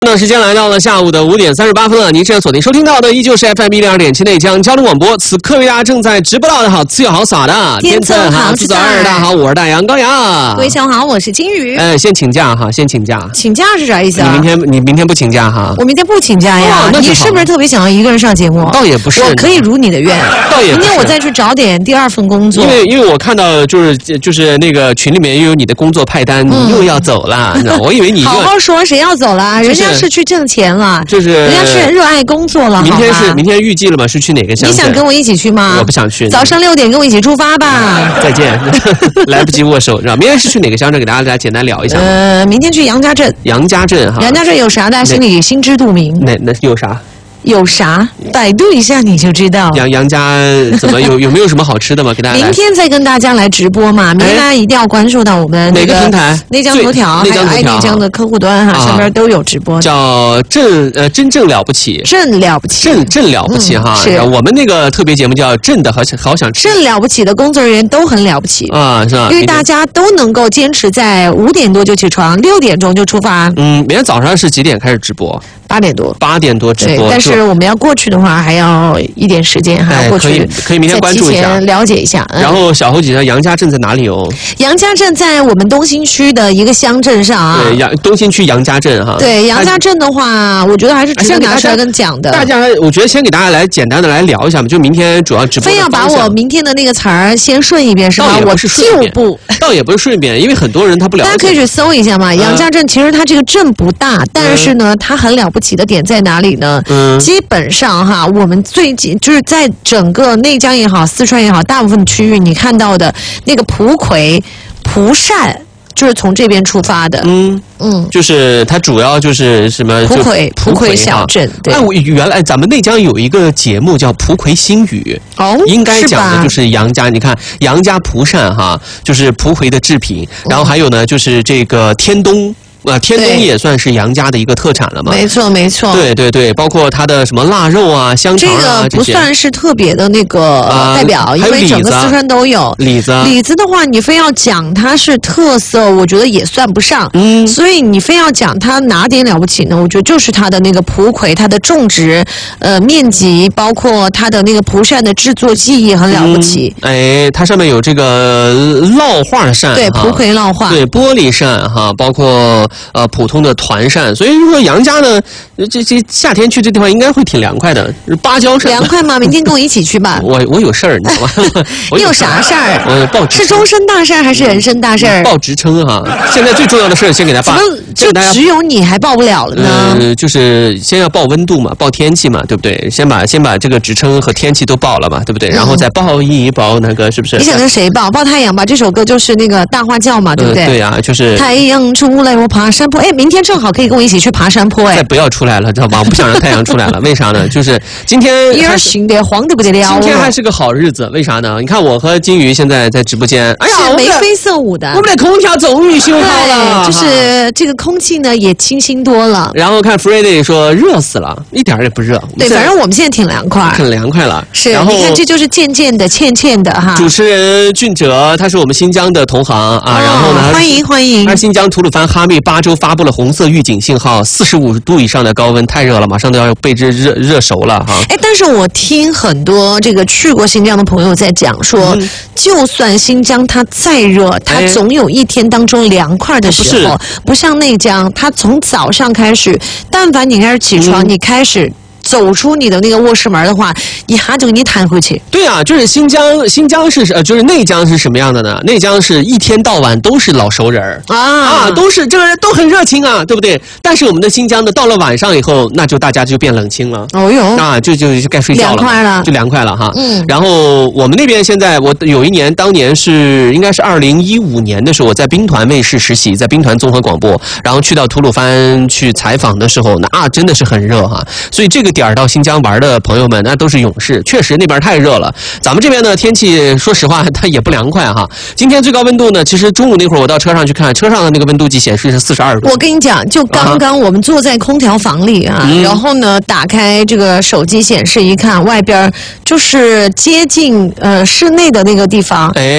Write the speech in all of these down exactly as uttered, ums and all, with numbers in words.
那时间来到了下午的五点三十八分了，您现在锁定收听到的依旧是 F M 一零二点七内江交通广播，此刻为大家正在直播到的好次有好耍的天策好制造二大好，我是大杨高阳。 各位下午好，我是金鱼。 呃，先请假哈，先请假。 请假是啥意思啊？ 你明天你明天不请假哈？ 我明天不请假呀。 哦、 你是不是特别想要一个人上节目？ 倒也不是， 我可以如你的愿。 倒也不是。 明天我再去找点第二份工作。 因为因为我看到就是就是那个群里面又有你的工作派单，你又要走了，你知道？我以为你好好说，谁要走了？人家是去挣钱了， 就是人家是热爱工作了。 明天是明天预计了吗？是去哪个乡镇？ 你想跟我一起去吗？ 我不想去。 早上六点跟我一起出发吧。 再见，来不及握手，是吧？明天是去哪个乡镇？给大家来简单聊一下。 呃，明天去杨家镇。 杨家镇哈。 杨家镇有啥？大家心里心知肚明。 那那有啥？ 有啥？百度一下你就知道。 杨杨家怎么有有没有什么好吃的吗？给大家。 明天再跟大家来直播嘛，明天大家一定要关注到我们哪个平台？ 内江头条，还有爱内江的客户端哈，上面都有直播。 叫真呃真正了不起， 真了不起， 真真了不起哈！ 是我们那个特别节目叫真的好想好想吃。 真了不起的工作人员都很了不起啊，是吧？ 因为大家都能够坚持在五点多就起床，六点钟就出发。 嗯，明天早上是几点开始直播？ 八点多。 八点多直播， 但是我们要过去的话，还要一点时间哈。过去可以可以明天关注一下， 了解一下。 然后小侯姐的杨家镇在哪里哦？ 杨家镇在我们东兴区的一个乡镇上啊。 对，杨东兴区杨家镇哈。 对，杨家镇的话，我觉得还是值得拿出来跟讲的。 大家，我觉得先给大家来简单的来聊一下嘛，就明天主要直播。 非要把我明天的那个词儿先顺一遍是吧？ 我是就不， 倒也不是顺便，因为很多人他不了解。 大家可以去搜一下嘛。杨家镇其实它这个镇不大，但是呢，它很了不起的点在哪里呢？ 嗯， 基本上哈，我们最近就是在整个内江也好，四川也好，大部分区域你看到的那个蒲葵、蒲扇，就是从这边出发的。 嗯嗯，就是它主要就是什么？ 蒲葵，蒲葵小镇。对， 哎，原来咱们内江有一个节目叫《蒲葵新语》， 哦， 应该讲的就是杨家。你看杨家蒲扇哈，就是蒲葵的制品，然后还有呢，就是这个天冬。呃，天冬也算是杨家的一个特产了嘛？ 没错，没错。 对对对，包括它的什么腊肉啊、香肠啊， 这个不算是特别的那个代表，呃、因为整个四川都有。 李子， 李子的话，你非要讲它是特色，我觉得也算不上。嗯，所以你非要讲它哪点了不起呢？我觉得就是它的那个蒲葵，它的种植呃面积，包括它的那个蒲扇的制作技艺很了不起。 嗯、哎，它上面有这个烙画扇， 对，蒲葵烙画， 对，玻璃扇哈，包括。呃，普通的团扇，所以说杨家呢，这这夏天去这地方应该会挺凉快的。芭蕉扇凉快吗？明天跟我一起去吧。 我我有事儿，你知道吗？ 你有啥事儿？ 我报是终身大事还是人生大事？ 报职称哈。现在最重要的事儿先给大家报。 怎么就只有你还报不了了呢？ 呃，就是先要报温度嘛，报天气嘛，对不对？先把先把这个职称和天气都报了嘛，对不对？然后再报一报那个是不是？ 你想跟谁报？报太阳吧。这首歌就是那个大花轿嘛，对不对？ 呃、对呀、啊，就是太阳出来我爬山坡。哎，明天正好可以跟我一起去爬山坡。哎， 再不要出来了，知道吗？我不想让太阳出来了。为啥呢？就是今天一人醒的黄的不得了。 今天还是个好日子，为啥呢？你看我和金鱼现在在直播间，哎呀， 是眉飞色舞的。 我们的空调终于修好了， 就是这个空气呢也清新多了。 然后看 Friday 说热死了，一点也不热。 对，反正我们现在挺凉快， 很凉快了。 是，然后你看这就是渐渐的、倩倩的哈。 主持人俊哲，他是我们新疆的同行啊，然后呢， 欢迎欢迎。 而新疆吐鲁番哈密巴州发布了红色预警信号，四十五度以上的高温太热了，马上都要被这热热熟了哈。 哎，但是我听很多这个去过新疆的朋友在讲说，嗯、就算新疆它再热，它总有一天当中凉快的时候，不, 不像内江，它从早上开始，但凡你开始起床，嗯、你开始。走出你的那个卧室门的话，一下就给你弹回去。 对啊，就是新疆，新疆是呃，就是内江是什么样的呢？内江是一天到晚都是老熟人啊啊，都是这个人都很热情啊，对不对？但是我们的新疆呢，到了晚上以后，那就大家就变冷清了。 哦哟， 啊，就就就该睡觉了， 凉快了， 就凉快了哈。 嗯。 然后我们那边现在，我有一年，当年是应该是二零一五年的时候，我在兵团卫视实习，在兵团综合广播，然后去到吐鲁番去采访的时候，那啊真的是很热哈。所以这个点儿到新疆玩的朋友们，那都是勇士。确实那边太热了，咱们这边呢天气，说实话它也不凉快哈。今天最高温度呢，其实中午那会儿我到车上去看，车上的那个温度计显示是四十二度。 我跟你讲，就刚刚我们坐在空调房里啊，嗯、然后呢打开这个手机显示一看，外边就是接近呃室内的那个地方， 哎。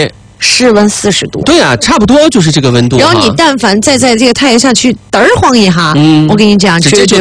室温四十度。 对啊，差不多就是这个温度。 然后你但凡再在这个太阳下去嘚儿晃一下，嗯，我跟你讲，绝对